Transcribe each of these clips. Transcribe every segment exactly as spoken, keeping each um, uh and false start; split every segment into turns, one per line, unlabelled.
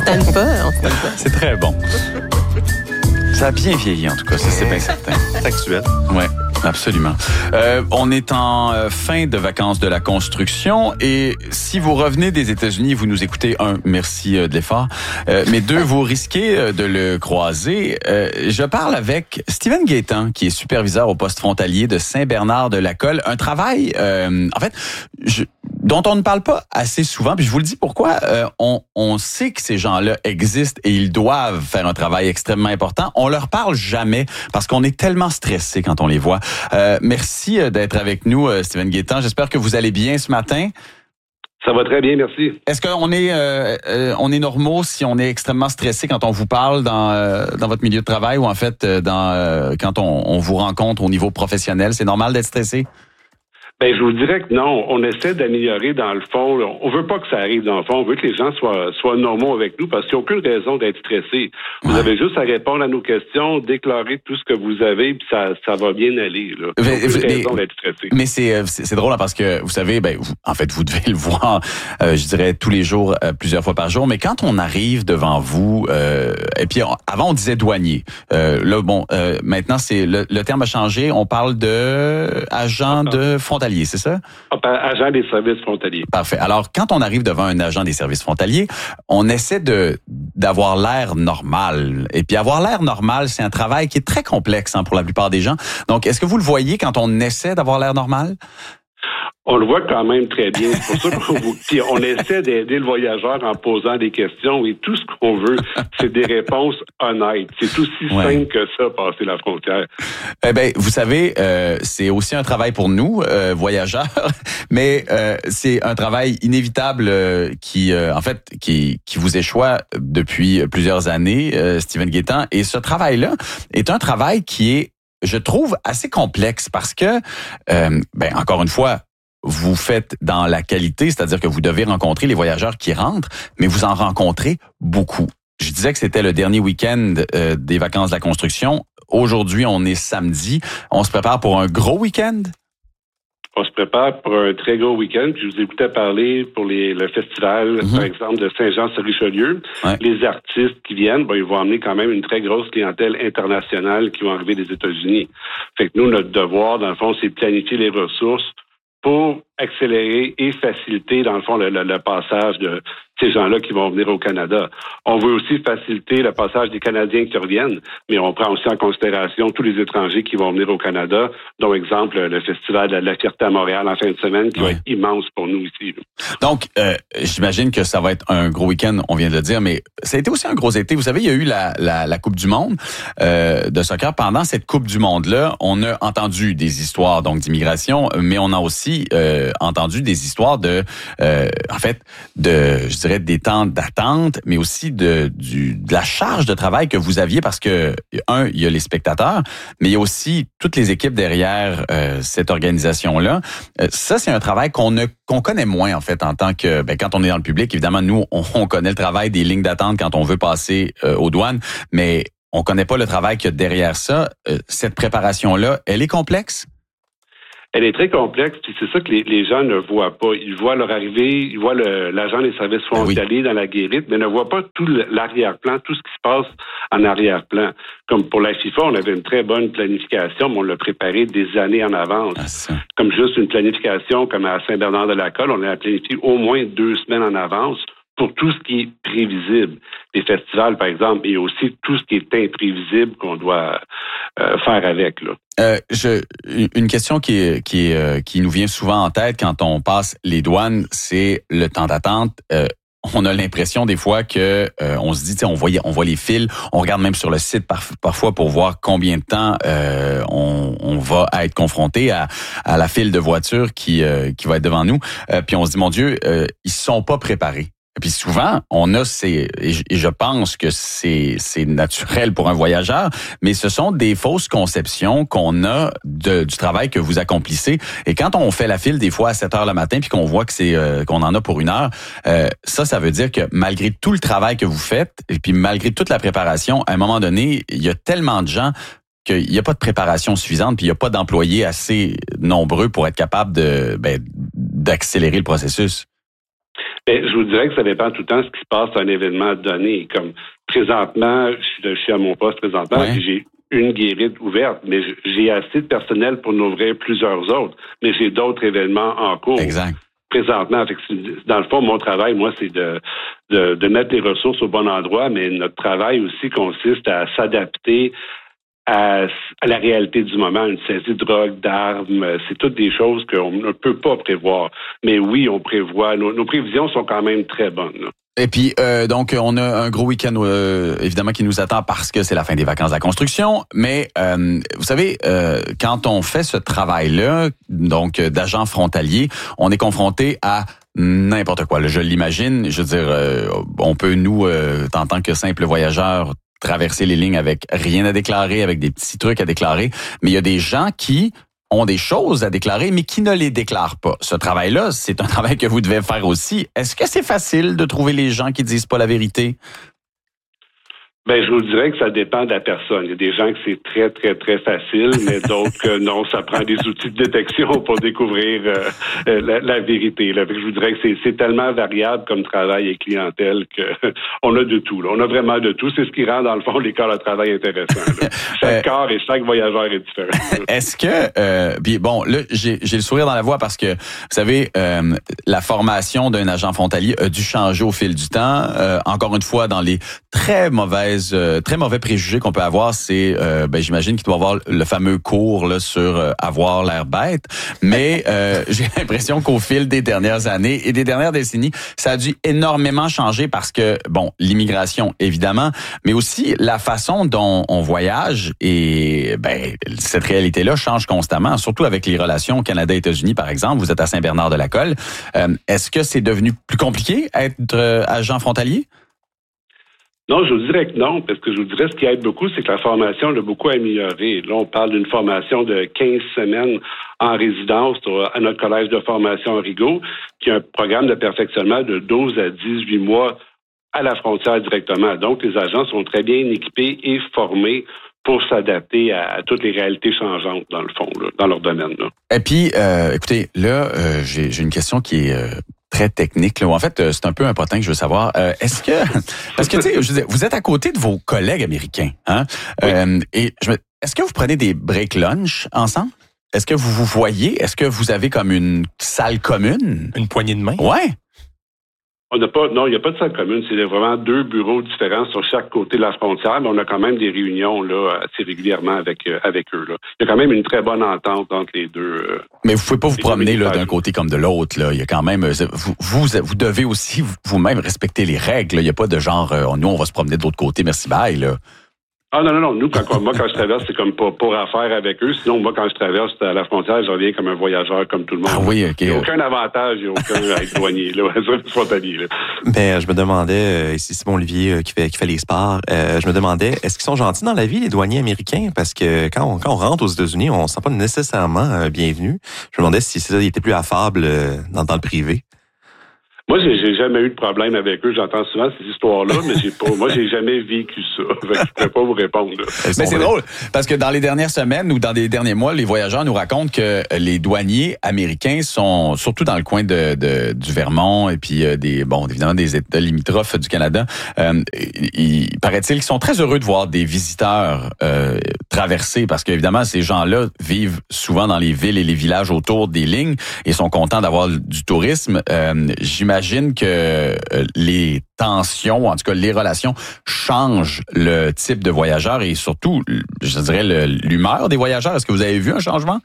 tanne pas, on se tanne pas.
C'est très bon. Ça a bien vieilli, en tout cas, ça c'est bien certain.
C'est actuel.
Oui, absolument. Euh, on est en euh, fin de vacances de la construction et si vous revenez des États-Unis, vous nous écoutez, un, merci euh, de l'effort, euh, mais deux, vous risquez euh, de le croiser. Euh, je parle avec Steven Gaétan, qui est superviseur au poste frontalier de Saint-Bernard-de-la-Colle. Un travail, euh, en fait, je, dont on ne parle pas assez souvent, puis je vous le dis pourquoi. Euh, on, on sait que ces gens-là existent et ils doivent faire un travail extrêmement important. On leur parle jamais parce qu'on est tellement stressé quand on les voit. Euh, merci d'être avec nous, Steven Gaétan. J'espère que vous allez bien ce matin.
Ça va très bien, merci.
Est-ce qu'on est, euh, euh, on est normaux si on est extrêmement stressé quand on vous parle dans, euh, dans votre milieu de travail ou en fait dans, euh, quand on, on vous rencontre au niveau professionnel? C'est normal d'être stressé?
Ben, je vous dirais que non. On essaie d'améliorer dans le fond. On veut pas que ça arrive dans le fond. On veut que les gens soient, soient normaux avec nous parce qu'il n'y a aucune raison d'être stressé. Vous ouais. avez juste à répondre à nos questions, déclarer tout ce que vous avez, puis ça, ça va bien aller, là. Il n'y a aucune mais, raison d'être stressé.
Mais c'est, c'est, c'est drôle, hein, parce que, vous savez, ben, vous, en fait, vous devez le voir, euh, je dirais, tous les jours, euh, plusieurs fois par jour. Mais quand on arrive devant vous, euh, et puis, on, avant, on disait douanier. Euh, là, bon, euh, maintenant, c'est, le, le terme a changé. On parle de agent de frontalier. C'est ça?
Agent des services frontaliers.
Parfait. Alors, quand on arrive devant un agent des services frontaliers, on essaie de d'avoir l'air normal. Et puis, avoir l'air normal, c'est un travail qui est très complexe, hein, pour la plupart des gens. Donc, est-ce que vous le voyez quand on essaie d'avoir l'air normal?
On le voit quand même très bien. C'est pour ça qu'on vous... Puis on essaie d'aider le voyageur en posant des questions et tout ce qu'on veut, c'est des réponses honnêtes. C'est aussi ouais. simple que ça, passer la frontière.
Eh ben, vous savez, euh, c'est aussi un travail pour nous, euh, voyageurs, mais euh, c'est un travail inévitable euh, qui, euh, en fait, qui, qui vous échoit depuis plusieurs années, euh, Steven Gaétan. Et ce travail-là est un travail qui est, je trouve, assez complexe parce que, euh, ben, encore une fois, vous faites dans la qualité, c'est-à-dire que vous devez rencontrer les voyageurs qui rentrent, mais vous en rencontrez beaucoup. Je disais que c'était le dernier week-end euh, des vacances de la construction. Aujourd'hui, on est samedi. On se prépare pour un gros week-end?
On se prépare pour un très gros week-end. Puis je vous écoutais parler pour les, le festival, mm-hmm. par exemple, de Saint-Jean-sur-Richelieu. Ouais. Les artistes qui viennent, ben, ils vont amener quand même une très grosse clientèle internationale qui vont arriver des États-Unis. Fait que nous, notre devoir, dans le fond, c'est de planifier les ressources pour accélérer et faciliter, dans le fond, le, le, le passage de ces gens-là qui vont venir au Canada. On veut aussi faciliter le passage des Canadiens qui reviennent, mais on prend aussi en considération tous les étrangers qui vont venir au Canada, dont exemple le Festival de la Fierté à Montréal en fin de semaine, qui oui. va être immense pour nous ici.
Donc, euh, j'imagine que ça va être un gros week-end, on vient de le dire, mais ça a été aussi un gros été. Vous savez, il y a eu la, la, la Coupe du Monde euh, de soccer. Pendant cette Coupe du Monde-là, on a entendu des histoires donc d'immigration, mais on a aussi euh, entendu des histoires de, euh, en fait, de, je dirais, des temps d'attente, mais aussi de, du, de la charge de travail que vous aviez parce que, un, il y a les spectateurs, mais il y a aussi toutes les équipes derrière euh, cette organisation-là. Euh, ça, c'est un travail qu'on ne, qu'on connaît moins, en fait, en tant que, ben, quand on est dans le public, évidemment, nous, on, on connaît le travail des lignes d'attente quand on veut passer euh, aux douanes, mais on connaît pas le travail qu'il y a derrière ça. Euh, cette préparation-là, elle est complexe?
Elle est très complexe, puis c'est ça que les, les gens ne voient pas. Ils voient leur arrivée, ils voient le, l'agent des services frontaliers oui. dans la guérite, mais ne voient pas tout l'arrière-plan, tout ce qui se passe en arrière-plan. Comme pour la FIFA, on avait une très bonne planification, mais on l'a préparé des années en avance. Ah, comme juste une planification, comme à Saint-Bernard-de-la-Colle, on l'a planifié au moins deux semaines en avance pour tout ce qui est prévisible. Les festivals, par exemple, et aussi tout ce qui est imprévisible qu'on doit euh, faire avec, là.
Euh, je, une question qui est, qui est, qui nous vient souvent en tête quand on passe les douanes, c'est le temps d'attente. Euh, on a l'impression des fois que euh, on se dit, tu sais, on voit, on voit les fils, on regarde même sur le site par, parfois pour voir combien de temps euh, on, on va être confronté à, à la file de voitures qui, euh, qui va être devant nous. Euh, puis on se dit, mon Dieu, euh, ils sont pas préparés. Et puis souvent, on a ces, et je pense que c'est c'est naturel pour un voyageur, mais ce sont des fausses conceptions qu'on a de, du travail que vous accomplissez. Et quand on fait la file des fois à sept heures le matin, puis qu'on voit que c'est euh, qu'on en a pour une heure, euh, ça, ça veut dire que malgré tout le travail que vous faites, et puis malgré toute la préparation, à un moment donné, il y a tellement de gens qu'il n'y a pas de préparation suffisante, puis il n'y a pas d'employés assez nombreux pour être capable de ben, d'accélérer le processus.
Bien, je vous dirais que ça dépend tout le temps de ce qui se passe à un événement donné. Comme présentement, je suis, je suis à mon poste présentement,
ouais.
puis j'ai une guérite ouverte, mais j'ai assez de personnel pour en ouvrir plusieurs autres. Mais j'ai d'autres événements en cours.
Exact.
Présentement, avec, dans le fond, mon travail, moi, c'est de, de, de mettre les ressources au bon endroit, mais notre travail aussi consiste à s'adapter à, à la réalité du moment, une saisie de drogue, d'armes, c'est toutes des choses qu'on ne peut pas prévoir. Mais oui, on prévoit, nos, nos prévisions sont quand même très bonnes, là.
Et puis, euh, donc, on a un gros week-end, euh, évidemment, qui nous attend parce que c'est la fin des vacances de la construction. Mais, euh, vous savez, euh, quand on fait ce travail-là, donc d'agent frontalier, on est confronté à n'importe quoi. Là, je l'imagine, je veux dire, euh, on peut, nous, euh, en tant que simples voyageurs, traverser les lignes avec rien à déclarer, avec des petits trucs à déclarer. Mais il y a des gens qui ont des choses à déclarer, mais qui ne les déclarent pas. Ce travail-là, c'est un travail que vous devez faire aussi. Est-ce que c'est facile de trouver les gens qui disent pas la vérité?
Ben, je vous dirais que ça dépend de la personne. Il y a des gens que c'est très, très, très facile, mais d'autres que non, ça prend des outils de détection pour découvrir euh, la, la vérité. Là. Je vous dirais que c'est, c'est tellement variable comme travail et clientèle que on a de tout. Là. On a vraiment de tout. C'est ce qui rend, dans le fond, les corps de travail intéressants. Là. Chaque euh, corps et chaque voyageur est différent.
Est-ce que, euh, puis bon, là, j'ai, j'ai le sourire dans la voix parce que, vous savez, euh, la formation d'un agent frontalier a dû changer au fil du temps. Euh, encore une fois, dans les très mauvaises Euh, très mauvais préjugé qu'on peut avoir, c'est, euh, ben, j'imagine qu'il doit avoir le fameux cours là, sur euh, avoir l'air bête, mais euh, j'ai l'impression qu'au fil des dernières années et des dernières décennies, ça a dû énormément changer parce que, bon, l'immigration, évidemment, mais aussi la façon dont on voyage et ben cette réalité-là change constamment, surtout avec les relations Canada-États-Unis, par exemple. Vous êtes à Saint-Bernard-de-la-Colle. Euh, est-ce que c'est devenu plus compliqué être euh, agent frontalier?
Non, je vous dirais que non, parce que je vous dirais ce qui aide beaucoup, c'est que la formation l'a beaucoup améliorée. Là, on parle d'une formation de quinze semaines en résidence à notre collège de formation à Rigaud, qui est un programme de perfectionnement de douze à dix-huit mois à la frontière directement. Donc, les agents sont très bien équipés et formés pour s'adapter à, à toutes les réalités changeantes, dans le fond, là, dans leur domaine. Là.
Et puis, euh, écoutez, là, euh, j'ai, j'ai une question qui est... Euh très technique. Là. En fait, c'est un peu un potin que je veux savoir. Euh, est-ce que... Parce que, tu sais, je veux dire, vous êtes à côté de vos collègues américains. Hein? Oui. Euh, et je me, est-ce que vous prenez des break lunch ensemble? Est-ce que vous vous voyez? Est-ce que vous avez comme une salle commune?
Une poignée de main?
Ouais.
On n'a pas, non, il n'y a pas de salle commune. C'est vraiment deux bureaux différents sur chaque côté de la frontière, mais on a quand même des réunions là assez régulièrement avec euh, avec eux. Là. Il y a quand même une très bonne entente entre les deux. Euh,
mais vous pouvez pas vous promener là d'un côté comme de l'autre. Là, il y a quand même vous vous, vous devez aussi vous-même respecter les règles. Là. Il n'y a pas de genre euh, nous on va se promener de l'autre côté, merci bye là.
Ah non, non, non. Nous, quand, moi, quand je traverse, c'est comme pour, pour affaire avec eux. Sinon, moi, quand je traverse à la frontière, je reviens comme un voyageur comme tout le monde.
Ah oui, OK.
Il n'y a aucun avantage, il n'y a aucun à être douanier, là, frontalier. Là.
Ben, je me demandais, ici Simon Olivier euh, qui fait qui fait les sports, euh, je me demandais, est-ce qu'ils sont gentils dans la vie, les douaniers américains? Parce que quand on, quand on rentre aux États-Unis, on ne se sent pas nécessairement euh, bienvenu. Je me demandais si ça, ils étaient plus affables euh, dans, dans le privé.
Moi, j'ai, j'ai jamais eu de problème avec eux. J'entends souvent ces histoires-là, mais j'ai pas, moi, j'ai jamais vécu ça. Fait que je pourrais pas vous répondre. Là.
Mais c'est drôle, parce que dans les dernières semaines ou dans les derniers mois, les voyageurs nous racontent que les douaniers américains sont, surtout dans le coin de, de du Vermont et puis des, bon, évidemment des États limitrophes du Canada, euh, il, il paraît-il qu'ils sont très heureux de voir des visiteurs euh, traverser, parce qu'évidemment, ces gens-là vivent souvent dans les villes et les villages autour des lignes et sont contents d'avoir du tourisme. Euh, j'imagine J'imagine que les tensions, en tout cas les relations, changent le type de voyageur et surtout, je dirais, le, l'humeur des voyageurs. Est-ce que vous avez vu un changement?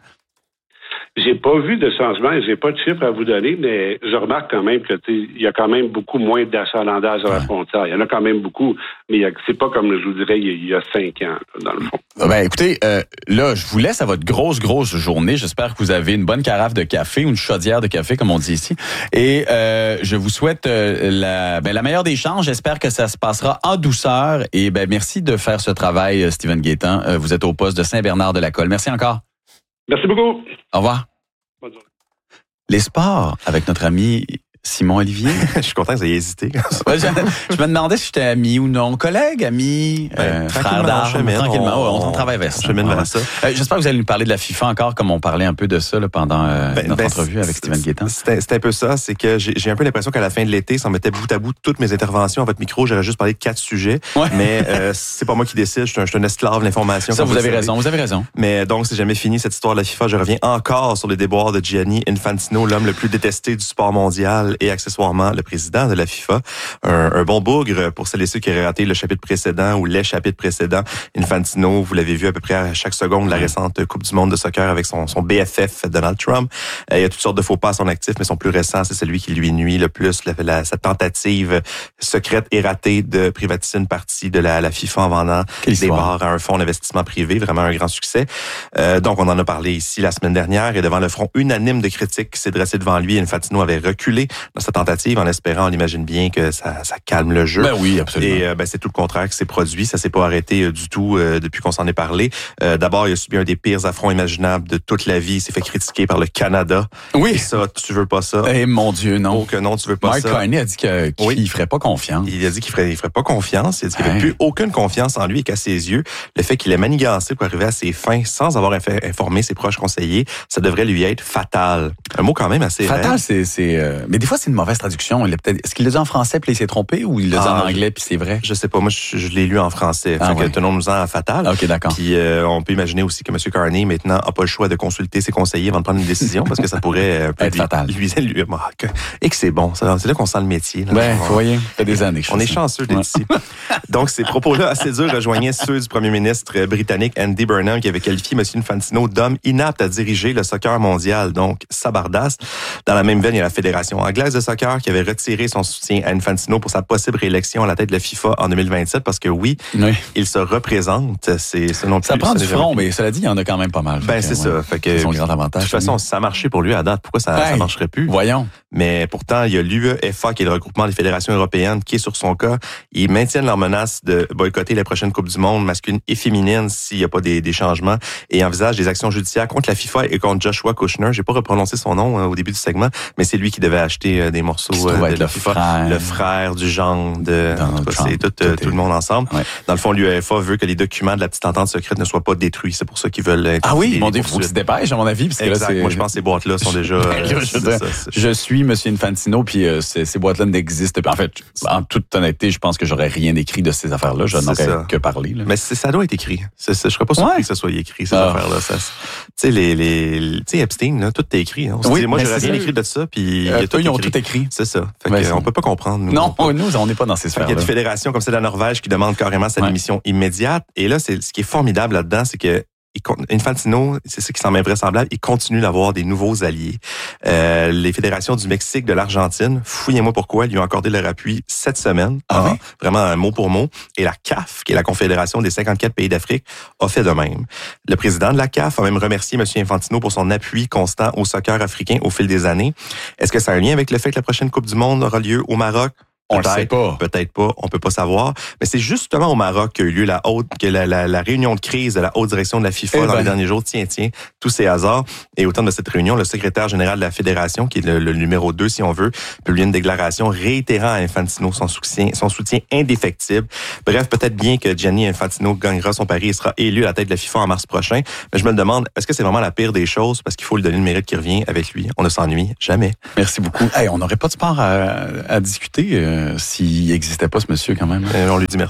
J'ai pas vu de changement, j'ai pas de chiffres à vous donner, mais je remarque quand même que il y a quand même beaucoup moins d'achalandage à la frontière. Il y en a quand même beaucoup, mais y a, c'est pas comme je vous dirais il y a cinq ans, là, dans le fond.
Ben écoutez, euh, là, je vous laisse à votre grosse, grosse journée. J'espère que vous avez une bonne carafe de café ou une chaudière de café, comme on dit ici. Et euh, je vous souhaite euh, la, ben, la meilleure des chances. J'espère que ça se passera en douceur. Et ben merci de faire ce travail, Steven Gaétan. Euh, vous êtes au poste de Saint-Bernard-de-la-Colle. Merci encore.
Merci beaucoup.
Au revoir.
Bonne journée.
Les sports avec notre ami Simon Olivier.
Je suis content que vous ayez hésité.
Ouais, je, je me demandais si j'étais ami ou non. Collègue, ami,
ben,
euh, frère d'armes. Tranquillement, on, on, on travaille vers ça.
Chemine vers ça.
Euh, j'espère que vous allez nous parler de la FIFA encore, comme on parlait un peu de ça là, pendant euh, ben, notre ben, entrevue avec Steven Guétan.
C'est un peu ça, c'est que j'ai un peu l'impression qu'à la fin de l'été, si on mettait bout à bout toutes mes interventions à votre micro, j'aurais juste parlé de quatre sujets. Ouais. Mais euh, c'est pas moi qui décide, je suis un, je suis un esclave de l'information.
Ça, vous avez raison, vous avez raison.
Mais donc, c'est jamais fini cette histoire de la FIFA. Je reviens encore sur les déboires de Gianni Infantino, l'homme le plus détesté du sport mondial et accessoirement le président de la FIFA. Un, un bon bougre pour celles et ceux qui auraient raté le chapitre précédent ou les chapitres précédents. Infantino, vous l'avez vu à peu près à chaque seconde de la récente Coupe du monde de soccer avec son, son B F F Donald Trump. Euh, il y a toutes sortes de faux pas à son actif, mais son plus récent, c'est celui qui lui nuit le plus. La, la, sa tentative secrète et ratée de privatiser une partie de la, la FIFA en vendant Quelle des histoire. bars à un fonds d'investissement privé. Vraiment un grand succès. Euh, donc, on en a parlé ici la semaine dernière et devant le front unanime de critiques qui s'est dressé devant lui, Infantino avait reculé dans sa tentative en espérant, on imagine bien, que ça, ça calme le jeu.
Ben oui, absolument.
Et euh, ben, c'est tout le contraire qui s'est produit. Ça s'est pas arrêté euh, du tout euh, depuis qu'on s'en est parlé. Euh, D'abord, il a subi un des pires affronts imaginables de toute la vie. Il s'est fait critiquer par le Canada.
Oui.
Et ça, tu veux pas ça.
Eh mon Dieu, non.
Oh que non, tu veux pas
Mark
ça.
Mark Carney a dit qu'il oui. ferait pas confiance.
Il a dit qu'il ferait, il ferait pas confiance. Il a dit qu'il avait plus aucune confiance en lui et qu'à ses yeux, le fait qu'il ait manigancé pour arriver à ses fins sans avoir informé ses proches conseillers, ça devrait lui être fatal. Un mot quand même assez
fatal, c'est, c'est, euh... mais des fois c'est une mauvaise traduction. Il a peut-être, est-ce qu'il l'a dit en français puis il s'est trompé ou il l'a dit ah, en anglais puis c'est vrai?
Je sais pas. Moi, je, je l'ai lu en français.
Ah,
fait
ouais.
que tenons-nous-en à fatal.
Ok, d'accord.
Puis euh, on peut imaginer aussi que M. Carney maintenant a pas le choix de consulter ses conseillers avant de prendre une décision parce que ça pourrait euh,
être lui, fatal.
Lui, lui, lui, et que c'est bon. C'est là qu'on sent le métier. Là.
Ben, vous voyez, ça fait des années.
On est chanceux d'être ouais. ici. Donc, ces propos-là assez durs rejoignaient ceux du premier ministre britannique Andy Burnham qui avait qualifié M. Infantino d'homme inapte à diriger le soccer mondial. Donc, sabardasse. Dans la même veine, il y a la Fédération anglaise de soccer qui avait retiré son soutien à Infantino pour sa possible réélection à la tête de la FIFA en deux mille vingt-sept parce que oui, oui. il se représente. C'est, c'est non plus,
ça prend du front, mais cela dit, il y en a quand même pas mal.
Ben, c'est
ouais.
ça. Fait que,
c'est son grand avantage.
De toute façon, ça a marché pour lui à date. Pourquoi ça, hey, ça marcherait plus?
Voyons.
Mais pourtant, il y a l'UEFA, qui est le regroupement des fédérations européennes, qui est sur son cas. Ils maintiennent leur menace de boycotter les prochaines Coupes du monde masculines et féminines s'il n'y a pas des, des changements et envisagent des actions judiciaires contre la FIFA et contre Joshua Kushner. J'ai pas reprononcé son nom hein, au début du segment, mais c'est lui qui devait acheter euh, des morceaux euh, de la FIFA.
Frère.
Le frère du genre de... En tout cas, c'est tout, tout, euh, tout le monde ensemble. Ouais. Dans le fond, l'UEFA veut que les documents de la petite entente secrète ne soient pas détruits. C'est pour ça qu'ils veulent...
Ah oui, mon Dieu, faut que tu te dépêches, à mon avis. Parce que
exact.
Là,
Moi, je pense que ces boîtes-là sont déjà...
Euh, je, je, ça, je suis M. Infantino, puis euh, ces, ces boîtes-là n'existent pas. En fait, en toute honnêteté, je pense que j'aurais rien écrit de ces affaires-là. Je n'aurais que parler. Là.
Mais c'est, ça doit être écrit. C'est, c'est, je serais pas surpris ouais. que ça soit écrit, ces ah. affaires-là. Tu sais, les, les, tu sais, Epstein, là, tout est écrit. Hein. On oui, dit, moi, j'aurais rien écrit de ça, puis
euh,
il y a tout
eux, ils ont
écrit.
tout écrit.
C'est ça. Fait que, euh, on peut pas comprendre. Nous,
non, on, nous, on n'est pas dans ces sphères-là.
Il y a des fédérations comme celle de la Norvège qui demandent carrément sa démission ouais. immédiate. Et là, c'est, ce qui est formidable là-dedans, c'est que Infantino, c'est ce qui semble invraisemblable, il continue d'avoir des nouveaux alliés. Euh, les fédérations du Mexique, de l'Argentine, fouillez-moi pourquoi, ils lui ont accordé leur appui cette semaine, ah oui? Vraiment un mot pour mot. Et la C A F, qui est la Confédération des cinquante-quatre pays d'Afrique, a fait de même. Le président de la C A F a même remercié M. Infantino pour son appui constant au soccer africain au fil des années. Est-ce que ça a un lien avec le fait que la prochaine Coupe du Monde aura lieu au Maroc?
On le sait pas.
Peut-être pas, on peut pas savoir. Mais c'est justement au Maroc qu'a eu lieu la haute, que la, la, la réunion de crise de la haute direction de la FIFA eh dans ben. les derniers jours. Tiens, tiens, tous ces hasards. Et au terme de cette réunion, le secrétaire général de la fédération, qui est le, le numéro deux, si on veut, publie une déclaration réitérant à Infantino son soutien, son soutien indéfectible. Bref, peut-être bien que Gianni Infantino gagnera son pari et sera élu à la tête de la FIFA en mars prochain. Mais je me demande, est-ce que c'est vraiment la pire des choses? Parce qu'il faut lui donner le mérite qui revient avec lui. On ne s'ennuie jamais.
Merci beaucoup. Hey, on n'aurait pas de sport à, à discuter euh, s'il n'existait pas ce monsieur quand même.
Euh, on lui dit merci.